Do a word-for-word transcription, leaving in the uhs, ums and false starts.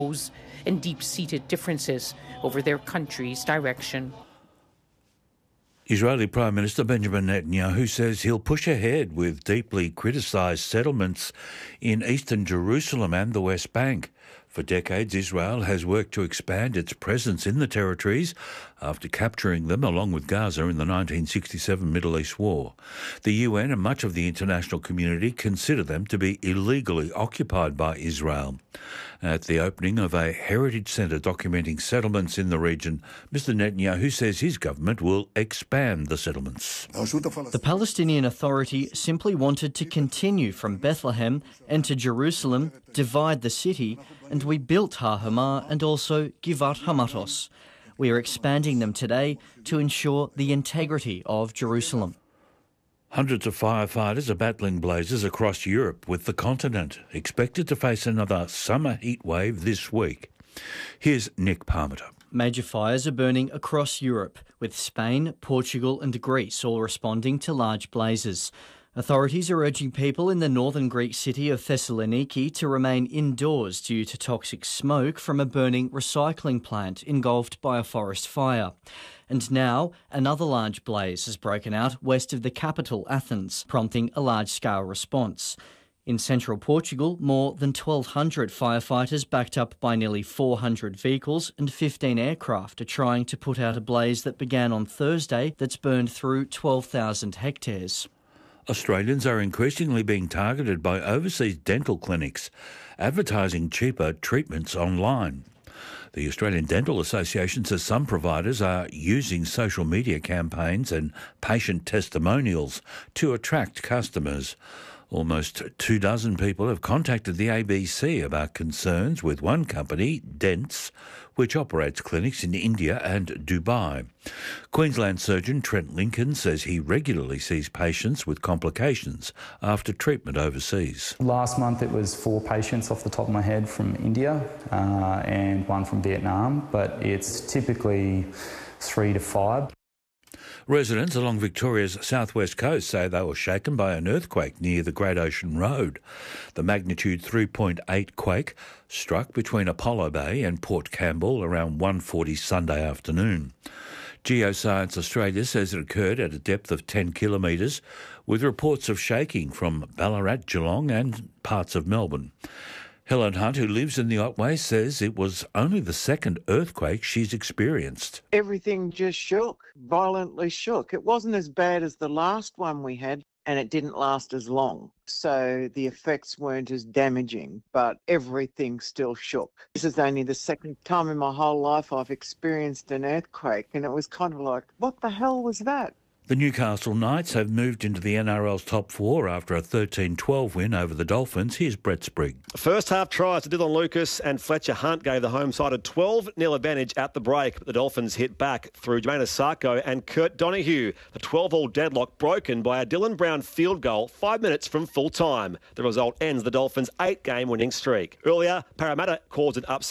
and deep-seated differences over their country's direction. Israeli Prime Minister Benjamin Netanyahu says he'll push ahead with deeply criticised settlements in eastern Jerusalem and the West Bank. For decades, Israel has worked to expand its presence in the territories after capturing them along with Gaza in the nineteen sixty-seven Middle East War. The U N and much of the international community consider them to be illegally occupied by Israel. At the opening of a heritage centre documenting settlements in the region, Mister Netanyahu says his government will expand the settlements. The Palestinian Authority simply wanted to continue from Bethlehem, enter Jerusalem, divide the city, and we built Har Hamah and also Givat Hamatos. We are expanding them today to ensure the integrity of Jerusalem. Hundreds of firefighters are battling blazes across Europe, with the continent expected to face another summer heat wave this week. Here's Nick Parmenter. Major fires are burning across Europe, with Spain, Portugal and Greece all responding to large blazes. Authorities are urging people in the northern Greek city of Thessaloniki to remain indoors due to toxic smoke from a burning recycling plant engulfed by a forest fire. And now, another large blaze has broken out west of the capital, Athens, prompting a large-scale response. In central Portugal, more than twelve hundred firefighters backed up by nearly four hundred vehicles and fifteen aircraft are trying to put out a blaze that began on Thursday that's burned through twelve thousand hectares. Australians are increasingly being targeted by overseas dental clinics advertising cheaper treatments online. The Australian Dental Association says some providers are using social media campaigns and patient testimonials to attract customers. Almost two dozen people have contacted the A B C about concerns with one company, Dents, which operates clinics in India and Dubai. Queensland surgeon Trent Lincoln says he regularly sees patients with complications after treatment overseas. Last month it was four patients off the top of my head from India uh, and one from Vietnam, but it's typically three to five. Residents along Victoria's southwest coast say they were shaken by an earthquake near the Great Ocean Road. The magnitude three point eight quake struck between Apollo Bay and Port Campbell around one forty Sunday afternoon. Geoscience Australia says it occurred at a depth of ten kilometres, with reports of shaking from Ballarat, Geelong and parts of Melbourne. Helen Hunt, who lives in the Otway, says it was only the second earthquake she's experienced. Everything just shook, violently shook. It wasn't as bad as the last one we had, and it didn't last as long. So the effects weren't as damaging, but everything still shook. This is only the second time in my whole life I've experienced an earthquake, and it was kind of like, what the hell was that? The Newcastle Knights have moved into the N R L's top four after a thirteen twelve win over the Dolphins. Here's Brett Sprigg. First half tries to Dylan Lucas and Fletcher Hunt gave the home side a twelve nil advantage at the break, but the Dolphins hit back through Jermaine Asako and Kurt Donahue. The twelve-all deadlock broken by a Dylan Brown field goal five minutes from full time. The result ends the Dolphins' eight-game winning streak. Earlier, Parramatta caused an upset